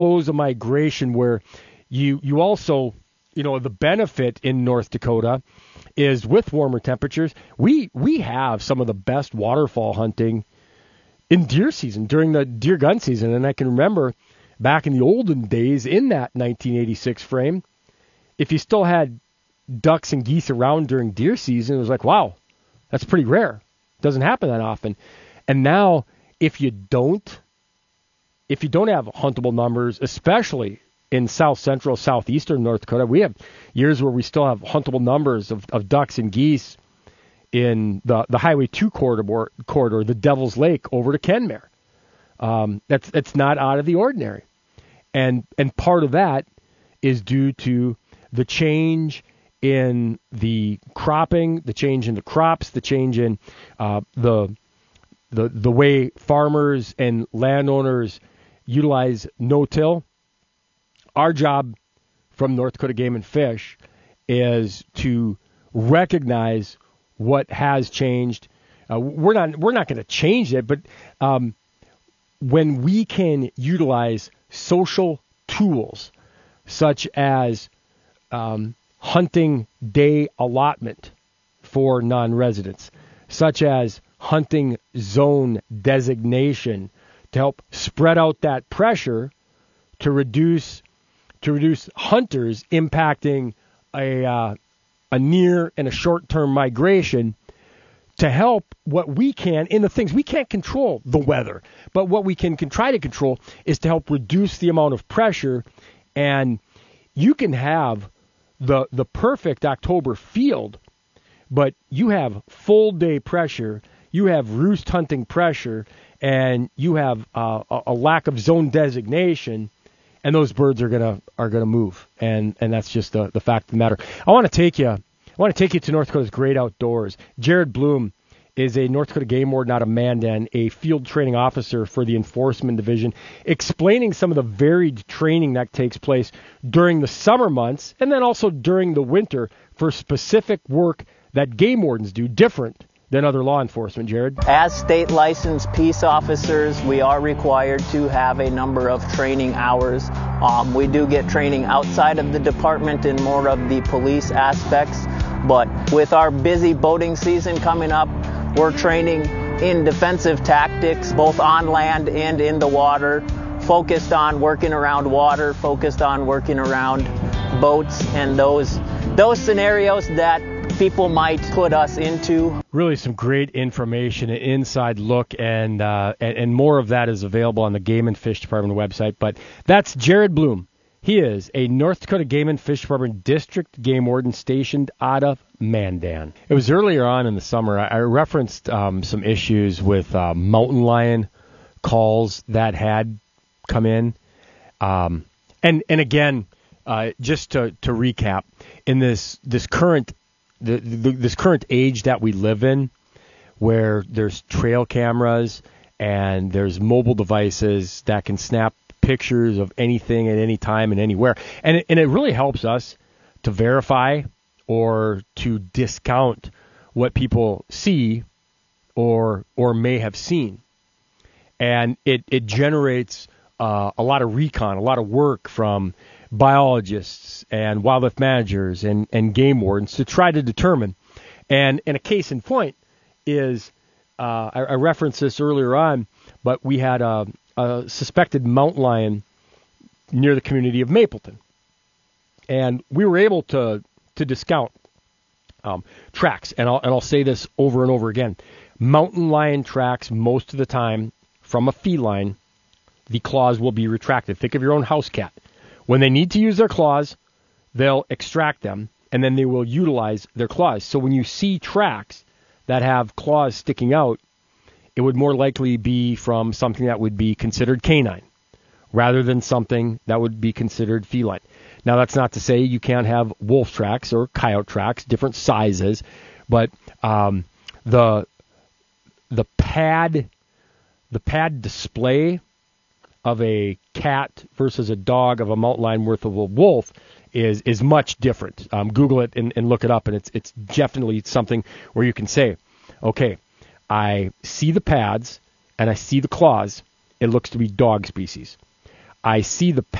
close a migration where you also, the benefit in North Dakota is with warmer temperatures, we have some of the best waterfall hunting in deer season, during the deer gun season. And I can remember back in the olden days in that 1986 frame, if you still had ducks and geese around during deer season, it was like, wow, that's pretty rare. Doesn't happen that often. And now if you don't have huntable numbers, especially in south central, southeastern North Dakota, we have years where we still have huntable numbers of ducks and geese in the Highway 2 corridor, the Devil's Lake over to Kenmare. That's not out of the ordinary. And part of that is due to the change in the cropping, the change in the crops, the change in the way farmers and landowners utilize no-till. Our job from North Dakota Game and Fish is to recognize what has changed. We're not going to change it, but when we can utilize social tools such as hunting day allotment for non-residents, such as hunting zone designation to help spread out that pressure to reduce hunters impacting a near and a short-term migration, to help what we can in the things we can't control, the weather, but what we can try to control is to help reduce the amount of pressure. And you can have the perfect October field, but you have full day pressure, you have roost hunting pressure, and you have a lack of zone designation, and those birds are gonna move, and that's just the fact of the matter. I want to take you to North Dakota's great outdoors. Jared Bloom is a North Dakota game warden out of Mandan, a field training officer for the enforcement division, explaining some of the varied training that takes place during the summer months and then also during the winter for specific work that game wardens do different than other law enforcement. Jared? As state licensed peace officers, we are required to have a number of training hours. We do get training outside of the department in more of the police aspects, but with our busy boating season coming up, we're training in defensive tactics, both on land and in the water, focused on working around water, focused on working around boats and those scenarios that people might put us into. Really some great information, an inside look, and more of that is available on the Game and Fish Department website. But that's Jared Bloom. He is a North Dakota Game and Fish Department district game warden stationed out of Mandan. It was earlier on in the summer. I referenced some issues with mountain lion calls that had come in. And again, just to recap, in this current age that we live in, where there's trail cameras and there's mobile devices that can snap pictures of anything at any time and anywhere, and it really helps us to verify or to discount what people see or may have seen, and it generates a lot of recon, a lot of work from biologists and wildlife managers and game wardens to try to determine. And a case in point is, I referenced this earlier on, but we had a suspected mountain lion near the community of Mapleton. And we were able to discount tracks. And I'll say this over and over again. Mountain lion tracks, most of the time, from a feline, the claws will be retracted. Think of your own house cat. When they need to use their claws, they'll extract them, and then they will utilize their claws. So when you see tracks that have claws sticking out, it would more likely be from something that would be considered canine rather than something that would be considered feline. Now, that's not to say you can't have wolf tracks or coyote tracks, different sizes, but the pad display of a cat versus a dog of a mountain lion worth of a wolf is much different. Google it and look it up, and it's definitely something where you can say, okay, I see the pads and I see the claws. It looks to be dog species. I see the